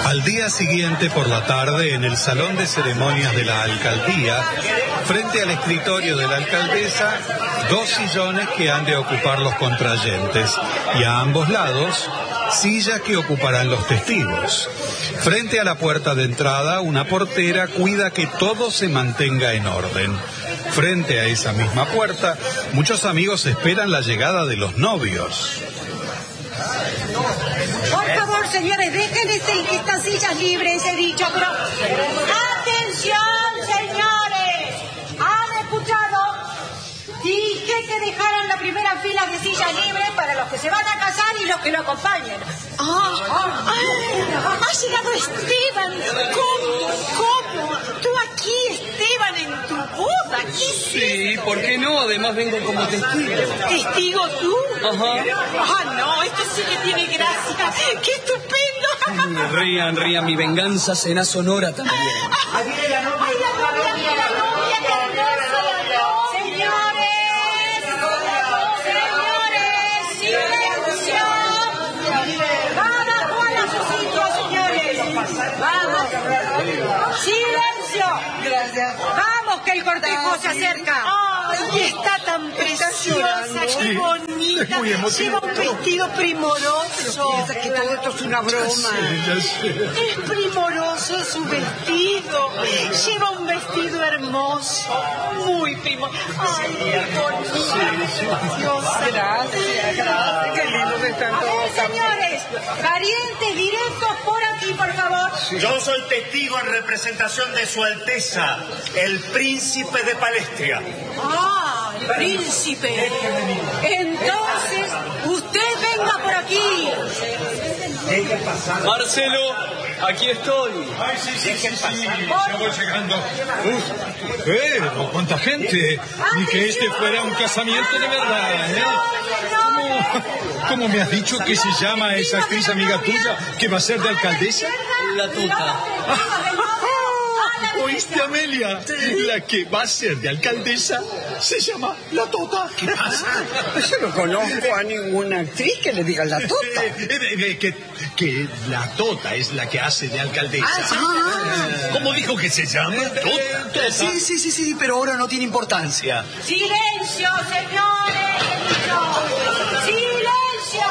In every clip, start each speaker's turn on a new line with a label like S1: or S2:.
S1: Al día siguiente por la tarde, en el salón de ceremonias de la alcaldía, frente al escritorio de la alcaldesa, 2 sillones que han de ocupar los contrayentes y a ambos lados, sillas que ocuparán los testigos. Frente a la puerta de entrada, una portera cuida que todo se mantenga en orden. Frente a esa misma puerta, muchos amigos esperan la llegada de los novios.
S2: Por favor, señores, dejen estas sillas libres, he dicho, pero... ¡Atención, señores! ¿Han escuchado? Dije que dejaran la primera fila de sillas libres para los que se van a casar y los que lo acompañen. Ha llegado Esteban. ¿Cómo? Tú aquí, Esteban, en tu boda. ¿Qué es
S3: Sí,
S2: eso?
S3: ¿por qué no? Además vengo como testigo.
S2: ¿Testigo tú?
S3: Ajá.
S2: No, esto sí que tiene gracia. ¡Qué estupendo!
S3: Rían, mi venganza será sonora también.
S2: ¡Ay, la novia, qué hermosa! ¡Señores! ¡Silencio! ¡Vamos con sus hijos, señores! ¡Vamos! ¡Silencio!
S3: Gracias.
S2: ¡Vamos, que el cortejo se acerca! ¡Ay, está tan preciosa! ¡Qué bonita!
S1: Es muy emotivo.
S2: Lleva un vestido primoroso.
S3: Piensa que todo esto es una broma.
S2: Es primoroso su vestido. Lleva un vestido hermoso. Muy primoroso. ¡Ay, qué bonita! Preciosa.
S3: Gracias. Qué lindo que están
S2: A ver,
S3: todos.
S2: señores, parientes directos por aquí, por favor.
S4: Yo soy testigo en representación de Su Alteza, el príncipe de Palestria.
S2: ¡Ah, el príncipe! Entonces, usted venga por aquí.
S3: Marcelo, aquí estoy.
S1: Ay, sí, ya voy llegando. Pero, ¿cuánta gente? Ni que este fuera un casamiento de verdad, ¿eh? ¿Cómo me has dicho que se llama esa actriz amiga tuya que va a ser de alcaldesa?
S3: La Tota.
S1: ¿Oíste, Amelia? La que va a ser de alcaldesa se llama La Tota. ¿Qué pasa?
S5: Yo no conozco a ninguna actriz que le diga La Tota.
S1: Que La Tota es la que hace de alcaldesa. ¿Cómo dijo que se llama? Tota.
S5: Sí, pero ahora no tiene importancia.
S2: ¡Silencio, señores! ¡Silencio!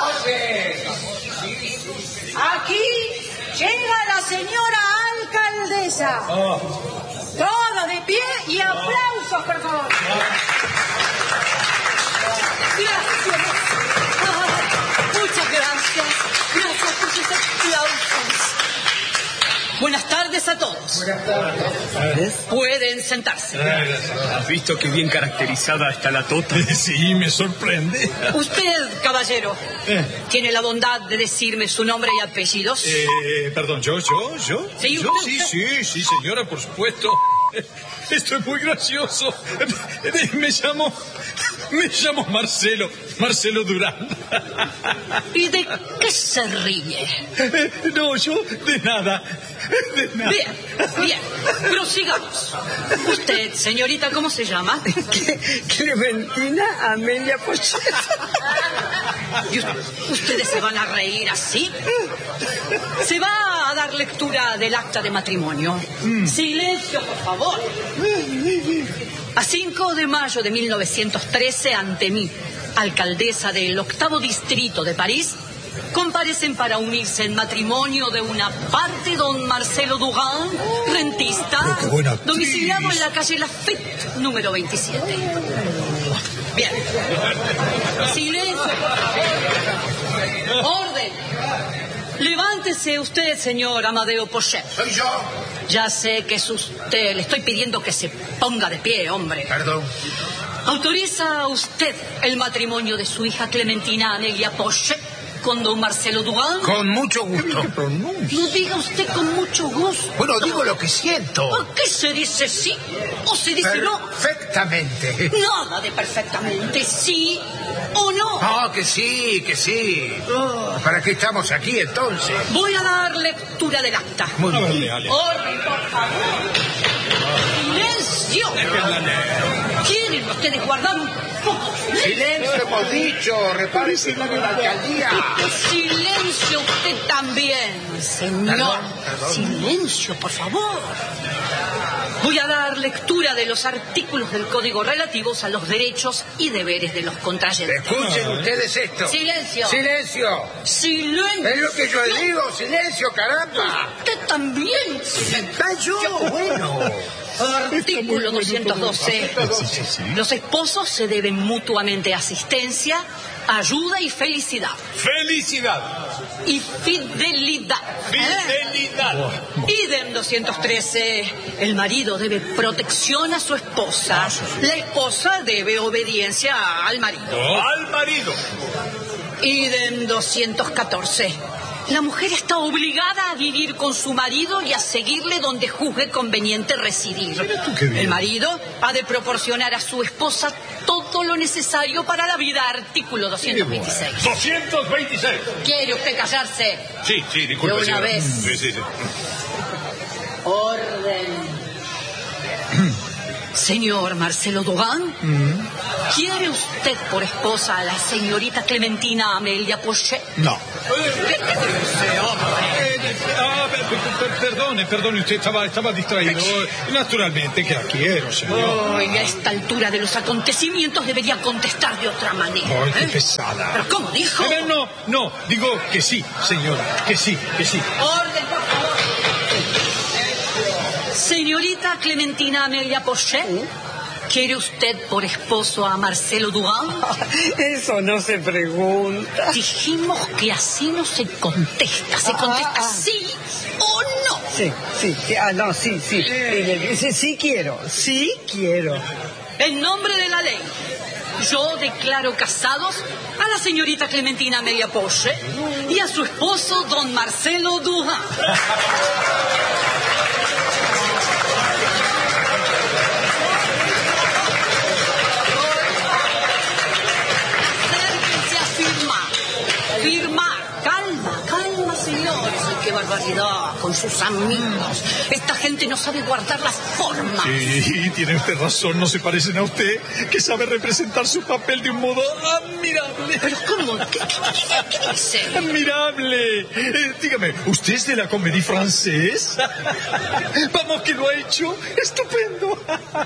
S2: Aquí llega la señora alcaldesa. Todo de pie y aplausos, por favor.
S3: Gracias. Muchas gracias. Gracias por sus aplausos. Buenas tardes a todos.
S5: Buenas tardes.
S3: Pueden sentarse.
S4: ¿Has visto qué bien caracterizada está la Tota?
S1: Sí, me sorprende.
S3: Usted, caballero, ¿tiene la bondad de decirme su nombre y apellidos?
S1: Perdón, ¿yo?
S3: Sí,
S1: ¿Yo?
S3: usted.
S1: Sí, señora, por supuesto. Esto es muy gracioso. Me llamo Marcelo Durán.
S3: ¿Y de qué se ríe?
S1: No, yo de nada.
S3: Bien, prosigamos. Usted, señorita, ¿cómo se llama?
S5: Clementina Amelia Pochet.
S3: ¿Y ustedes se van a reír así? Se va a dar lectura del acta de matrimonio. Silencio, por favor. A 5 de mayo de 1913, ante mí, alcaldesa del 8º distrito de París, comparecen para unirse en matrimonio de una parte don Marcelo Durán, rentista,
S1: qué buena actriz.
S3: domiciliado en la calle Lafite, número 27. Bien. Silencio, por favor. Orden. Levántese usted, señor Amadeo Pochet.
S4: Soy yo.
S3: Ya sé que es usted. Le estoy pidiendo que se ponga de pie, hombre.
S4: Perdón.
S3: ¿Autoriza usted el matrimonio de su hija Clementina Amelia Pochet con don Marcelo Durán?
S4: Con mucho gusto.
S3: No diga usted con mucho gusto.
S4: Bueno, digo lo que siento.
S3: ¿Por qué se dice sí o se dice no?
S4: Perfectamente.
S3: Nada de perfectamente sí o no.
S4: No, que sí. ¿Para qué estamos aquí entonces?
S3: Voy a dar lectura del acta.
S4: Muy bien.
S1: Ale.
S3: Orden, por favor. Silencio. ¿Quieren ustedes guardar un tampoco.
S5: Silencio, hemos dicho. Repárese en la alcaldía.
S3: Silencio usted también, señor.
S5: Perdón.
S3: Silencio, por favor. Voy a dar lectura de los artículos del Código relativos a los derechos y deberes de los contrayentes.
S5: Escuchen ustedes esto.
S3: Silencio.
S5: Silencio.
S3: Silencio.
S5: Es lo que yo digo. Silencio, caramba.
S3: Usted también.
S5: Está yo. Bueno.
S3: Artículo 212. Los esposos se deben mutuamente asistencia, ayuda y felicidad.
S6: ¡Felicidad!
S3: Y fidelidad.
S6: ¡Fidelidad!
S3: Idem 213. El marido debe protección a su esposa. La esposa debe obediencia al marido.
S6: ¡Al marido!
S3: Idem 214. La mujer está obligada a vivir con su marido y a seguirle donde juzgue conveniente residir. El marido ha de proporcionar a su esposa todo lo necesario para la vida. Artículo 226.
S6: 226.
S3: ¿Quiere usted callarse?
S6: Sí, disculpe.
S3: De una
S6: señora.
S3: vez.
S6: Sí.
S3: Orden. Señor Marcelo Dogan, ¿quiere usted por esposa a la señorita Clementina Amelia Pochet?
S1: No.
S3: ¿Qué dice, hombre?
S1: Perdone, usted estaba distraído. Naturalmente que la quiero, señor.
S3: Hoy, a esta altura de los acontecimientos, debería contestar de otra manera.
S1: Ay, qué pesada.
S3: ¿Pero cómo dijo?
S1: No, digo que sí, señora, que sí.
S3: Orden, por favor. Señorita Clementina Amelia Pochet, ¿quiere usted por esposo a Marcelo Dugan?
S5: Eso no se pregunta.
S3: Dijimos que así no se contesta. Se contesta sí o no.
S5: Sí. Dice, sí quiero.
S3: En nombre de la ley, yo declaro casados a la señorita Clementina Amelia Pochet y a su esposo, don Marcelo Dugan. Firma. Calma, señores. Qué barbaridad con sus amigos. Esta gente no sabe guardar las formas.
S1: Sí, tiene usted razón, no se parecen a usted, que sabe representar su papel de un modo admirable.
S3: ¿Pero cómo? ¿Qué dice?
S1: Admirable. Dígame, ¿usted es de la Comédie Française? Vamos, que lo ha hecho. Estupendo.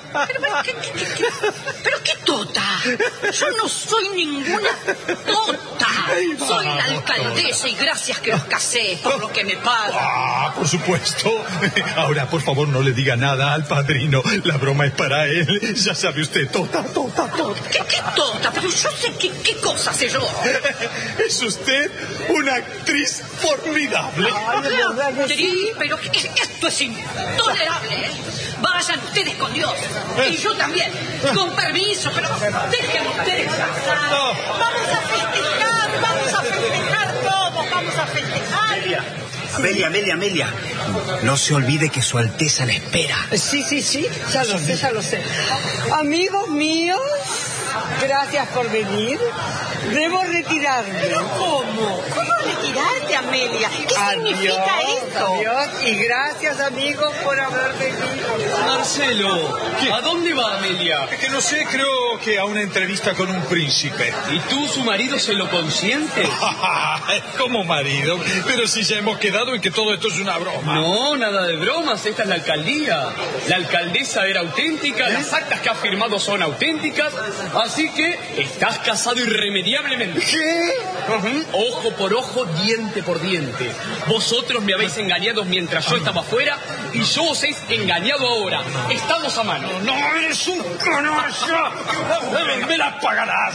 S3: ¿Pero qué tota? Yo no soy ninguna tota. Soy la alcaldesa y gracias que los casé, por lo que me pagan.
S1: Por supuesto. Ahora, por favor, no le diga nada al padrino. La broma es para él. Ya sabe usted, tota.
S3: ¿Qué tota? Pero yo sé qué cosa sé yo.
S1: Es usted una actriz formidable.
S3: Actriz, pero esto es intolerable, ¿eh? Vayan ustedes con Dios. Y yo también. Con permiso, pero déjenme ustedes pasar. Vamos a festejar todos. Vamos a festejar.
S4: Amelia. No se olvide que su Alteza la espera.
S5: Sí, ya lo sé. Amigos míos, gracias por venir. Debo retirarme.
S2: ¿Cómo retirarte, Amelia? ¿Qué significa esto?
S5: Adiós, y gracias, amigos, por haber venido.
S7: Marcelo, ¿a dónde va Amelia?
S1: Que no sé, creo que a una entrevista con un príncipe.
S7: ¿Y tú, su marido, se lo consiente?
S1: Como marido, pero si ya hemos quedado en que todo esto es una broma.
S7: No, nada de bromas, esta es la alcaldía. La alcaldesa era auténtica, las actas que ha firmado son auténticas, así que estás casado irremediablemente.
S5: ¿Qué?
S7: Ojo por ojo, diente por diente. Vosotros me habéis engañado mientras yo estaba afuera y yo os he engañado ahora. Estamos a mano.
S1: ¡No, eres un canalla! ¡Me la pagarás!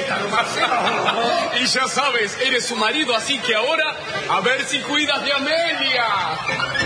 S7: Y ya sabes, eres su marido, así que ahora a ver si cuidas de Amelia.